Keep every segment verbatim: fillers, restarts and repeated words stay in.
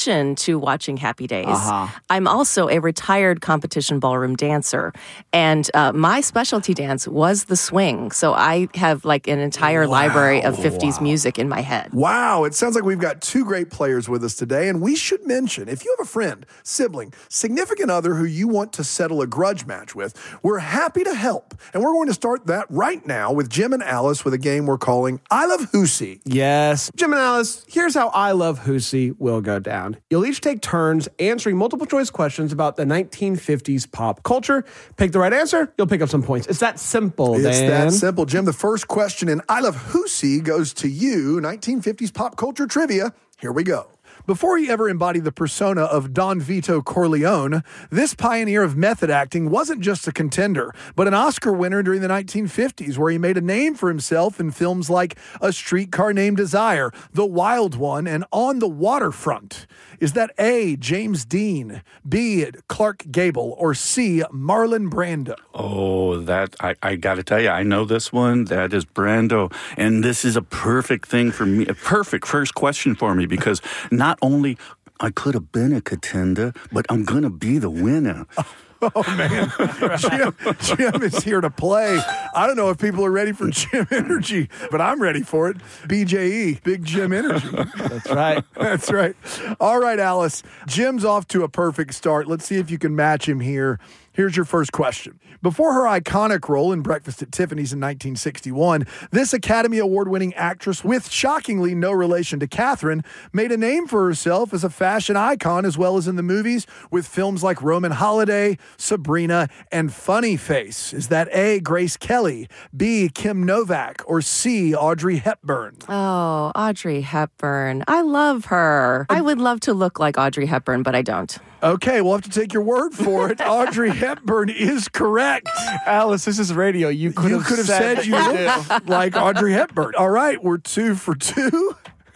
to watching Happy Days, Uh-huh. I'm also a retired competition ballroom dancer. And uh, my specialty dance was the swing. So I have like an entire Wow. library of fifties Wow. music in my head. Wow, it sounds like we've got two great players with us today, and we should mention, if you have a friend, sibling, significant other who you want to settle a grudge match with, we're happy to help. And we're going to start that right now with Jim and Alice with a game we're calling I Love Whosie. Yes. Jim and Alice, here's how I Love Whosie will go down. You'll each take turns answering multiple choice questions about the nineteen fifties pop culture. Pick the right answer, you'll pick up some points. It's that simple, It's Dan. that simple. Jim, the first question in I Love Whosie goes to you, nineteen fifties pop culture trivia. Here we go. Before he ever embodied the persona of Don Vito Corleone, this pioneer of method acting wasn't just a contender, but an Oscar winner during the nineteen fifties, where he made a name for himself in films like A Streetcar Named Desire, The Wild One, and On the Waterfront. Is that A, James Dean, B, Clark Gable, or C, Marlon Brando? Oh, that, I, I got to tell you, I know this one. That is Brando. And this is a perfect thing for me, a perfect first question for me, because not only I could have been a contender, but I'm going to be the winner. Oh, man. Jim, Jim is here to play. I don't know if people are ready for Jim Energy, but I'm ready for it. B J E, Big Jim Energy. That's right. That's right. All right, Alice. Jim's off to a perfect start. Let's see if you can match him here. Here's your first question. Before her iconic role in Breakfast at Tiffany's in nineteen sixty-one, this Academy Award-winning actress, with shockingly no relation to Catherine, made a name for herself as a fashion icon as well as in the movies with films like Roman Holiday, Sabrina, and Funny Face. Is that A, Grace Kelly, B, Kim Novak, or C, Audrey Hepburn? Oh, Audrey Hepburn. I love her. I would love to look like Audrey Hepburn, but I don't. Okay, we'll have to take your word for it. Audrey Hepburn is correct. Alice, this is radio. You could You have could have said, said you look like Audrey Hepburn. All right, we're two for two.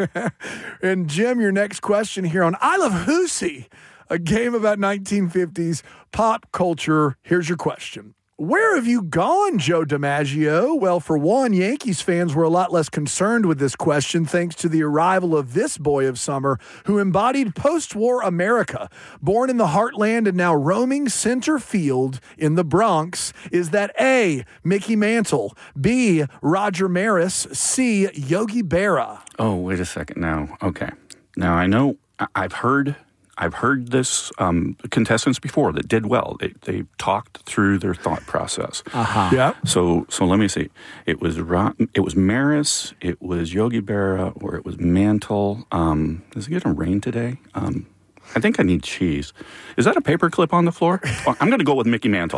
And Jim, your next question here on I Love Whosie, a game about nineteen fifties pop culture. Here's your question. Where have you gone, Joe DiMaggio? Well, for one, Yankees fans were a lot less concerned with this question thanks to the arrival of this boy of summer who embodied post-war America. Born in the heartland and now roaming center field in the Bronx, is that A, Mickey Mantle, B, Roger Maris, C, Yogi Berra? Oh, wait a second now. Okay. Now, I know I- I've heard... I've heard this um, contestants before that did well. They they talked through their thought process. Uh-huh. Yeah. So so let me see. It was Ro- it was Maris, it was Yogi Berra, or it was Mantle. Um, is it going to rain today? Um, I think I need cheese. Is that a paperclip on the floor? Oh, I'm going to go with Mickey Mantle.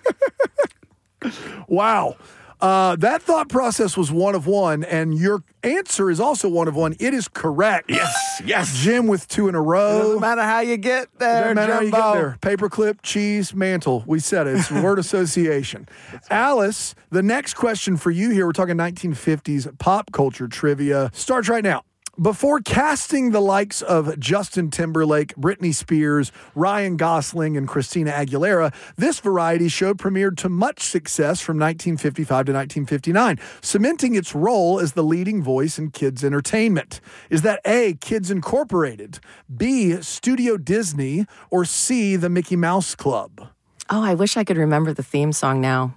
Wow. Uh, that thought process was one of one, and your answer is also one of one. It is correct. Yes, yes. Jim with two in a row. Doesn't matter how you get there, Doesn't matter how you Jimbo. get there. Paperclip, cheese, mantle. We said it. It's word association. Alice, the next question for you here, we're talking nineteen fifties pop culture trivia, starts right now. Before casting the likes of Justin Timberlake, Britney Spears, Ryan Gosling, and Christina Aguilera, this variety show premiered to much success from nineteen fifty-five to nineteen fifty-nine, cementing its role as the leading voice in kids' entertainment. Is that A, Kids Incorporated, B, Studio Disney, or C, the Mickey Mouse Club? Oh, I wish I could remember the theme song now.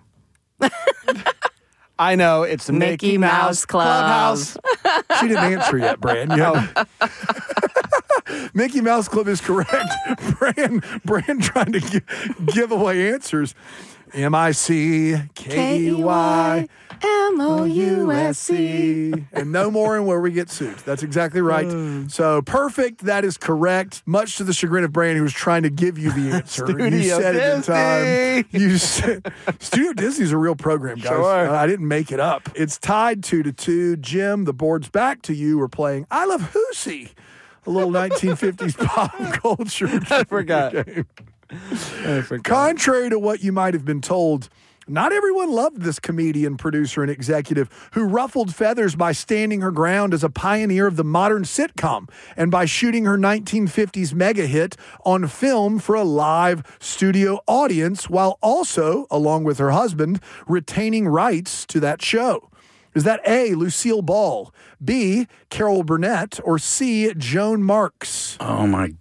I know, it's the Mickey, Mickey Mouse Mouse Club. Clubhouse. She didn't answer yet, Bran. Yeah. Mickey Mouse Club is correct. Bran, Bran trying to gi- give away answers. M I C K E Y M O U S C. And no more in where we get sued. That's exactly right. So perfect. That is correct. Much to the chagrin of Bran, who was trying to give you the answer. you Studio said it in time. Disney. You said Studio Disney's a real program, guys. Sure. Uh, I didn't make it up. It's tied two to two. Jim, the board's back to you. We're playing I Love Whosie, a little nineteen fifties pop culture. I forgot. game. I forgot. Contrary to what you might have been told, not everyone loved this comedian, producer, and executive who ruffled feathers by standing her ground as a pioneer of the modern sitcom and by shooting her nineteen fifties mega hit on film for a live studio audience while also, along with her husband, retaining rights to that show. Is that A, Lucille Ball, B, Carol Burnett, or C, Joan Marks? Oh my